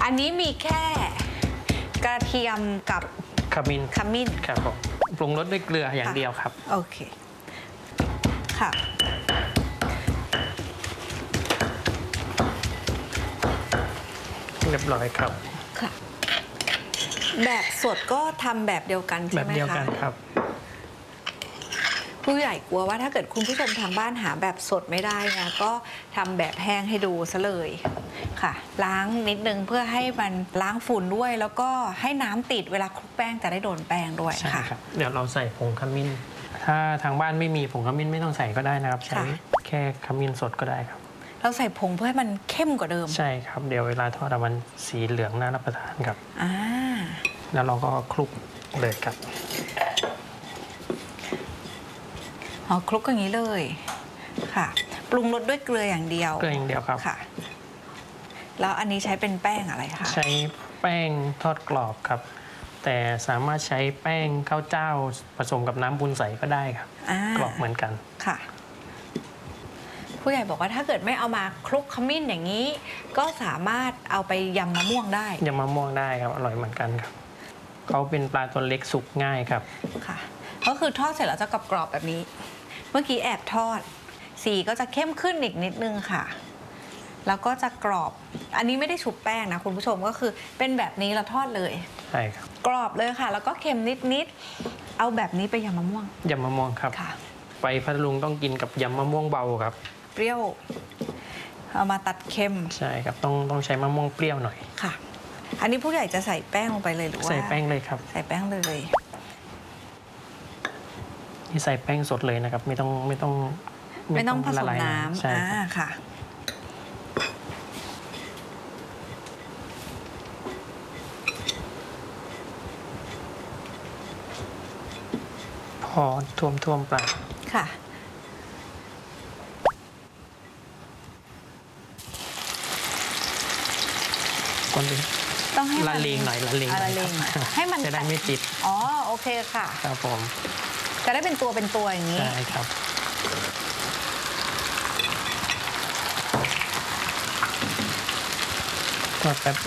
อันนี้มีแค่กระเทียมกับขมิ้นครับผมปรุงรสด้วยเกลืออย่างเดียวครับโอเคค่ะเรียบร้อยครับค่ะแบบสดก็ทำแบบเดียวกันใช่ไหมคะแบบเดียวกันครับผู้ใหญ่กลัวว่าถ้าเกิดคุณผู้ชมทางบ้านหาแบบสดไม่ได้นะก็ทำแบบแห้งให้ดูซะเลยค่ะล้างนิดนึงเพื่อให้มันล้างฝุ่นด้วยแล้วก็ให้น้ำติดเวลาคลุกแป้งจะได้โดนแป้งด้วยค่ะเดี๋ยวเราใส่ผงขมิ้นถ้าทางบ้านไม่มีผงขมิ้นไม่ต้องใส่ก็ได้นะครับใช้แค่ขมิ้นสดก็ได้ครับเราใส่ผงเพื่อให้มันเข้มกว่าเดิมใช่ครับเดี๋ยวเวลาทอดมันสีเหลืองน่ารับประทานครับแล้วเราก็คลุกเลยครับคลุกอย่างนี้เลยค่ะปรุงรสด้วยเกลืออย่างเดียวครับค่ะแล้วอันนี้ใช้เป็นแป้งอะไรคะใช้แป้งทอดกรอบครับแต่สามารถใช้แป้งข้าวเจ้าผสมกับน้ำบุญใสก็ได้ครับกรอบเหมือนกันค่ะผู้ใหญ่บอกว่าถ้าเกิดไม่เอามาคลุกขมิ้นอย่างนี้ก็สามารถเอาไปยำมะม่วงได้ยำมะม่วงได้ครับอร่อยเหมือนกันครับเขาเป็นปลาตัวเล็กสุกง่ายครับค่ะก็คือทอดเสร็จแล้วจะกรอบแบบนี้เมื่อกี้แอบทอดสีก็จะเข้มขึ้นอีกนิดนึงค่ะแล้วก็จะกรอบอันนี้ไม่ได้ชุบแป้งนะคุณผู้ชมก็คือเป็นแบบนี้เราทอดเลยใช่ครับกรอบเลยค่ะแล้วก็เค็มนิดเอาแบบนี้ไปยำมะม่วงครับไปพัทลุงต้องกินกับยำมะม่วงเบาครับเปรี้ยวเอามาตัดเค็มใช่ครับต้องใช้มะม่วงเปรี้ยวหน่อยค่ะอันนี้ผู้ใหญ่จะใส่แป้งลงไปเลยหรือว่าใส่แป้งเลยครับใส่แป้งเลยที่ใส่แป้งสดเลยนะครับไม่ต้องผสมน้ำใช่ค่ะพอท่วมปลาค่ะคนดีต้องให้ละเลงหน่อยให้มันจะได้ไม่ติดโอเคค่ะครับผมจะได้เป็นตัวอย่างนี้ใช่ครับทอดแป๊บ